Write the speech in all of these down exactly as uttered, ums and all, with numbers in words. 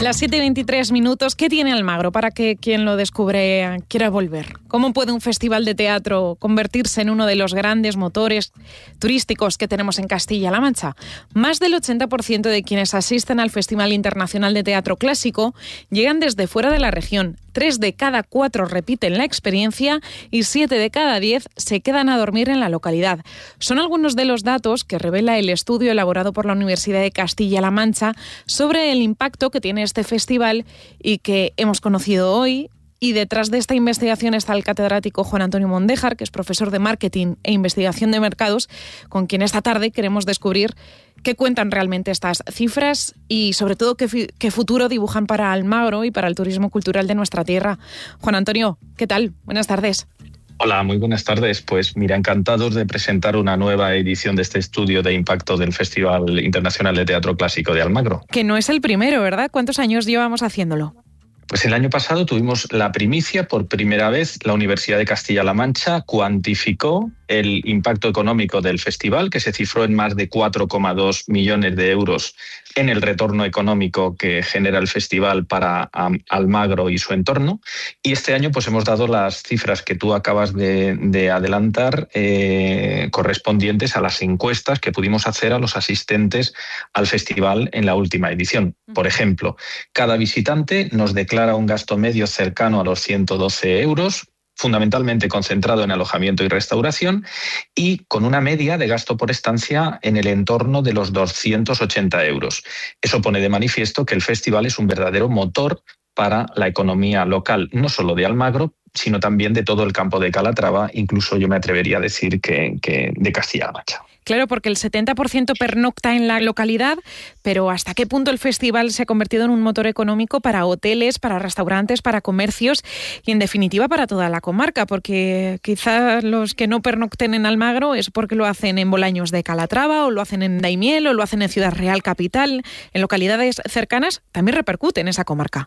Las siete y veintitrés minutos. ¿Qué tiene Almagro para que quien lo descubre quiera volver? ¿Cómo puede un festival de teatro convertirse en uno de los grandes motores turísticos que tenemos en Castilla-La Mancha? Más del ochenta por ciento de quienes asisten al Festival Internacional de Teatro Clásico llegan desde fuera de la región. Tres de cada cuatro repiten la experiencia y siete de cada diez se quedan a dormir en la localidad. Son algunos de los datos que revela el estudio elaborado por la Universidad de Castilla-La Mancha sobre el impacto que tiene este festival y que hemos conocido hoy. Y detrás de esta investigación está el catedrático Juan Antonio Mondéjar, que es profesor de Marketing e Investigación de Mercados, con quien esta tarde queremos descubrir qué cuentan realmente estas cifras y, sobre todo, qué, fi- qué futuro dibujan para Almagro y para el turismo cultural de nuestra tierra. Juan Antonio, ¿qué tal? Buenas tardes. Hola, muy buenas tardes. Pues mira, encantados de presentar una nueva edición de este estudio de impacto del Festival Internacional de Teatro Clásico de Almagro. Que no es el primero, ¿verdad? ¿Cuántos años llevamos haciéndolo? Pues el año pasado tuvimos la primicia. Por primera vez la Universidad de Castilla-La Mancha cuantificó el impacto económico del festival, que se cifró en más de cuatro coma dos millones de euros en el retorno económico que genera el festival para um, Almagro y su entorno. Y este año pues hemos dado las cifras que tú acabas de, de adelantar, eh, correspondientes a las encuestas que pudimos hacer a los asistentes al festival en la última edición. Por ejemplo, cada visitante nos declara un gasto medio cercano a los ciento doce euros, fundamentalmente concentrado en alojamiento y restauración, y con una media de gasto por estancia en el entorno de los doscientos ochenta euros. Eso pone de manifiesto que el festival es un verdadero motor para la economía local, no solo de Almagro, sino también de todo el campo de Calatrava, incluso yo me atrevería a decir que, que de Castilla-La Mancha. Claro, porque el setenta por ciento pernocta en la localidad, pero ¿hasta qué punto el festival se ha convertido en un motor económico para hoteles, para restaurantes, para comercios y, en definitiva, para toda la comarca? Porque quizás los que no pernocten en Almagro es porque lo hacen en Bolaños de Calatrava, o lo hacen en Daimiel, o lo hacen en Ciudad Real capital. En localidades cercanas también repercute en esa comarca.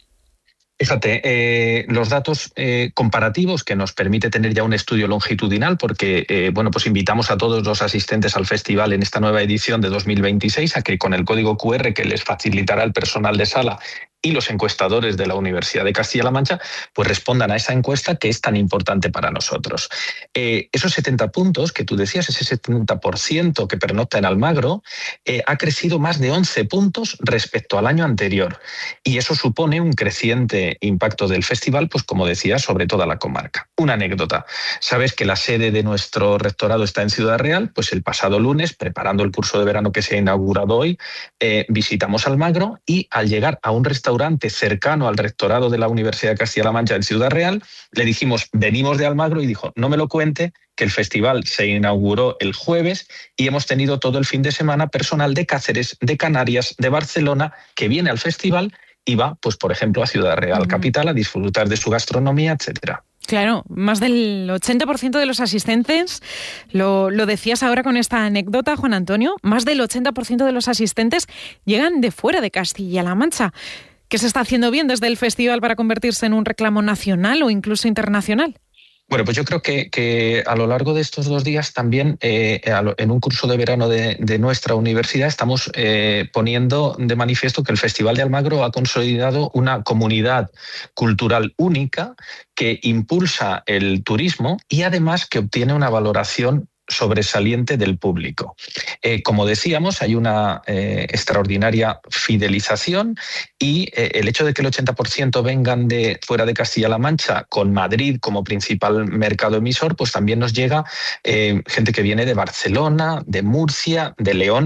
Fíjate, eh, los datos eh, comparativos que nos permite tener ya un estudio longitudinal, porque eh, bueno, pues invitamos a todos los asistentes al festival en esta nueva edición de dos mil veintiséis a que con el código cu erre que les facilitará el personal de sala y los encuestadores de la Universidad de Castilla-La Mancha, pues respondan a esa encuesta que es tan importante para nosotros. Eh, esos setenta puntos que tú decías, ese setenta por ciento que pernocta en Almagro, eh, ha crecido más de once puntos respecto al año anterior. Y eso supone un creciente impacto del festival, pues como decía, sobre toda la comarca. Una anécdota. Sabes que la sede de nuestro rectorado está en Ciudad Real, pues el pasado lunes, preparando el curso de verano que se ha inaugurado hoy, eh, visitamos Almagro y al llegar a un restaurante restaurante cercano al rectorado de la Universidad de Castilla-La Mancha en Ciudad Real, le dijimos, venimos de Almagro, y dijo, no me lo cuente, que el festival se inauguró el jueves y hemos tenido todo el fin de semana personal de Cáceres, de Canarias, de Barcelona, que viene al festival y va, pues por ejemplo, a Ciudad Real, uh-huh. capital, a disfrutar de su gastronomía, etcétera. Claro, más del ochenta por ciento de los asistentes, lo, lo decías ahora con esta anécdota, Juan Antonio, más del ochenta por ciento de los asistentes llegan de fuera de Castilla-La Mancha. ¿Qué se está haciendo bien desde el festival para convertirse en un reclamo nacional o incluso internacional? Bueno, pues yo creo que, que a lo largo de estos dos días también eh, en un curso de verano de, de nuestra universidad estamos eh, poniendo de manifiesto que el Festival de Almagro ha consolidado una comunidad cultural única que impulsa el turismo y además que obtiene una valoración sobresaliente del público. Eh, como decíamos, hay una eh, extraordinaria fidelización y eh, el hecho de que el ochenta por ciento vengan de fuera de Castilla-La Mancha, con Madrid como principal mercado emisor, pues también nos llega eh, gente que viene de Barcelona, de Murcia, de León,